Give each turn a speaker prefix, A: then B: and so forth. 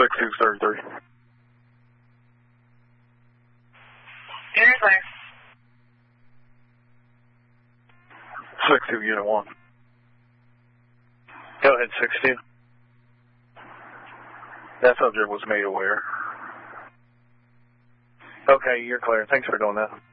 A: 6233.
B: Unit clear.
A: 62 Unit 1. Go ahead, 62. That subject was made aware. Okay, you're clear. Thanks for doing that.